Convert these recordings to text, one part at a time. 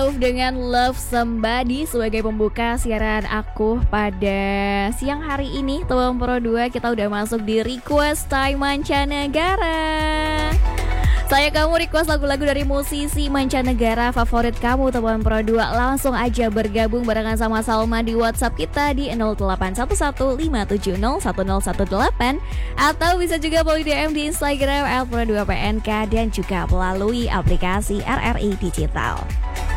Rauf dengan Love Somebody sebagai pembuka siaran aku pada siang hari ini. Teman Pro 2, kita udah masuk di Request Time Mancanegara. Saya kamu request lagu-lagu dari musisi mancanegara favorit kamu, teman Pro 2. Langsung aja bergabung barengan sama Salma di WhatsApp kita di 081157010118 atau bisa juga boleh DM di Instagram @pro2pnk dan juga melalui aplikasi RRI Digital.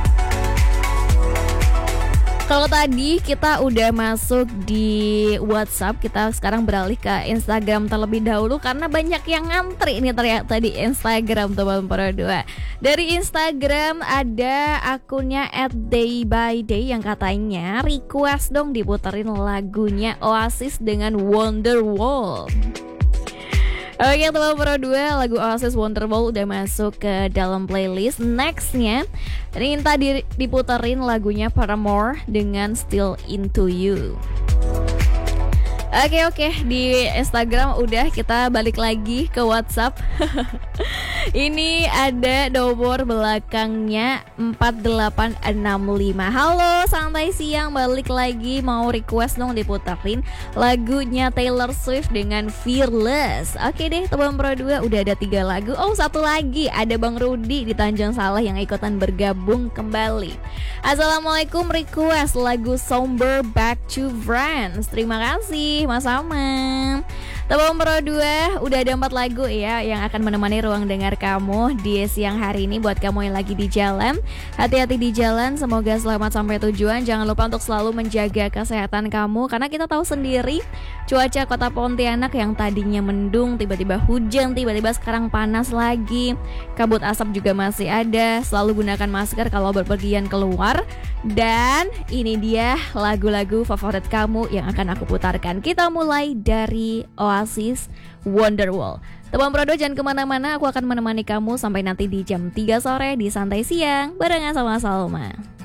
Kalau tadi kita udah masuk di WhatsApp, kita sekarang beralih ke Instagram terlebih dahulu karena banyak yang ngantri ini ternyata di Instagram, teman Pro 2. Dari Instagram ada akunnya @daybyday yang katanya request dong diputerin lagunya Oasis dengan Wonderwall. Oke teman Pro 2, lagu Oasis Wonderwall udah masuk ke dalam playlist. Nextnya minta diputerin lagunya Paramore dengan Still Into You. Oke, di Instagram udah, kita balik lagi ke WhatsApp. Ini ada nomor belakangnya 4865. Halo, santai siang, balik lagi, mau request dong diputerin lagunya Taylor Swift dengan Fearless. Oke deh teman Pro 2, udah ada 3 lagu. Oh, satu lagi, ada Bang Rudi di Tanjung Saleh yang ikutan bergabung kembali. Assalamualaikum, request lagu Somber Back to Friends. Terima kasih Mas Amam. Teman Pro 2, udah ada 4 lagu ya yang akan menemani ruang dengar kamu di siang hari ini. Buat kamu yang lagi di jalan, hati-hati di jalan, semoga selamat sampai tujuan. Jangan lupa untuk selalu menjaga kesehatan kamu, karena kita tahu sendiri cuaca kota Pontianak yang tadinya mendung, tiba-tiba hujan, tiba-tiba sekarang panas lagi. Kabut asap juga masih ada. Selalu gunakan masker kalau berpergian keluar. Dan ini dia lagu-lagu favorit kamu yang akan aku putarkan. Kita mulai dari Oasis Wonderwall. Teman Pro 2, jangan kemana-mana, aku akan menemani kamu sampai nanti di jam 3 sore di Santai Siang barengan sama Salma.